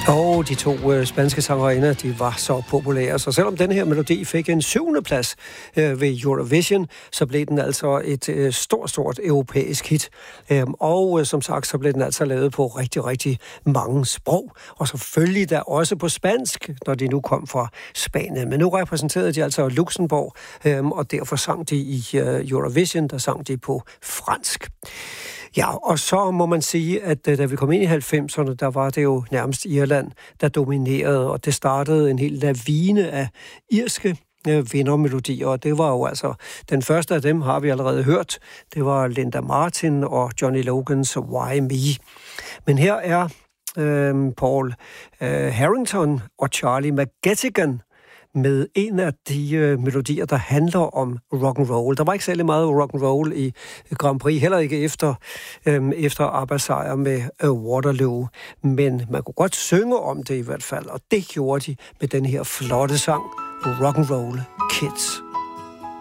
Og de to spanske sangerinder, de var så populære. Så selvom den her melodi fik en 7. plads ved Eurovision, så blev den altså et stort europæisk hit. Og som sagt, så blev den altså lavet på rigtig mange sprog. Og selvfølgelig da også på spansk, når de nu kom fra Spanien. Men nu repræsenterede de altså Luxembourg, og derfor sang de i Eurovision, der sang de på fransk. Ja, og så må man sige, at da vi kom ind i 90'erne, der var det jo nærmest Irland, der dominerede, og det startede en hel lavine af irske vindermelodier, og det var jo altså, den første af dem har vi allerede hørt, det var Linda Martin og Johnny Logans Why Me. Men her er Paul Harrington og Charlie McGettigan med en af de melodier, der handler om rock and roll. Der var ikke særlig meget rock and roll i Grand Prix, heller ikke efter arbejdssejr med Waterloo, men man kunne godt synge om det i hvert fald, og det gjorde de med den her flotte sang, Rock and Roll Kids.